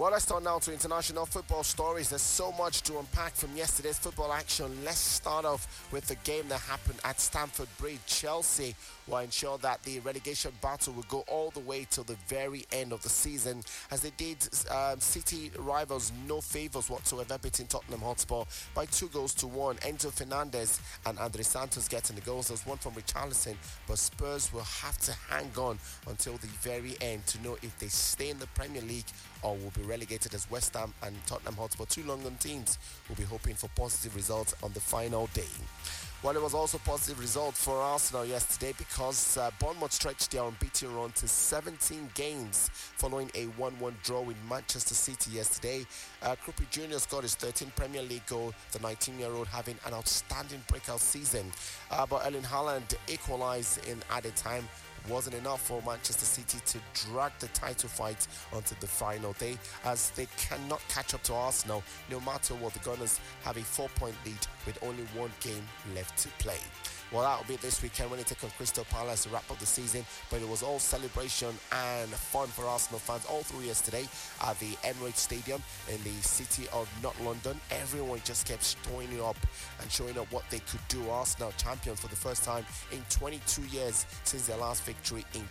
Well, let's turn now to international football stories. There's so much to unpack from yesterday's football action. Let's start off with the game that happened at Stamford Bridge. Chelsea will ensure that the relegation battle will go all the way till the very end of the season, as they did City rivals no favours whatsoever, beating Tottenham Hotspur by 2-1. Enzo Fernandez and Andre Santos getting the goals. There's one from Richarlison, but Spurs will have to hang on until the very end to know if they stay in the Premier League or will be relegated, as West Ham and Tottenham Hotspur, two London teams, will be hoping for positive results on the final day. Well, it was also a positive result for Arsenal yesterday, because Bournemouth stretched their unbeaten run to 17 games following a 1-1 draw with Manchester City yesterday. Krupi Jr. scored his 13th Premier League goal, the 19-year-old having an outstanding breakout season. But Erling Haaland equalised in added time. Wasn't enough for Manchester City to drag the title fight onto the final day, as they cannot catch up to Arsenal. No matter what, the Gunners have a 4-point lead with only one game left to play. Well, that'll be this weekend when they take on Crystal Palace to wrap up the season. But it was all celebration and fun for Arsenal fans all through yesterday at the Emirates Stadium in the city of North London. Everyone just kept storing it up and showing up what they could do. Arsenal champions for the first time in 22 years since their last victory in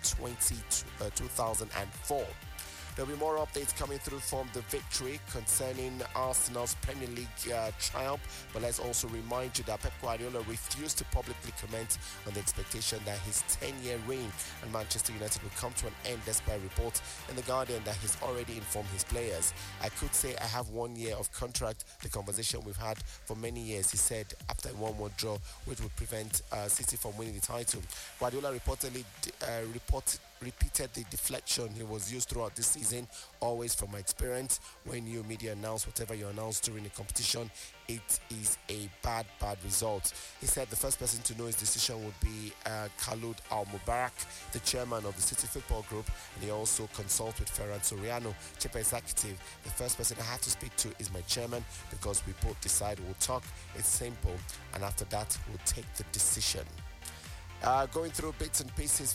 2004. There'll be more updates coming through from the victory concerning Arsenal's Premier League triumph. But let's also remind you that Pep Guardiola refused to publicly comment on the expectation that his 10-year reign at Manchester United will come to an end, despite reports in The Guardian that he's already informed his players. "I could say I have 1 year of contract, the conversation we've had for many years," he said after a 1-1 draw, which would prevent City from winning the title. Guardiola reportedly repeated the deflection he was used throughout this season. "Always, from my experience, when you media announce whatever you announce during a competition, it is a bad result." He said the first person to know his decision would be Khalid Al-Mubarak, the chairman of the City Football Group, and he also consults with Ferran Soriano, chief executive. "The first person I have to speak to is my chairman, because we both decide we'll talk. It's simple, and after that we'll take the decision." Going through bits and pieces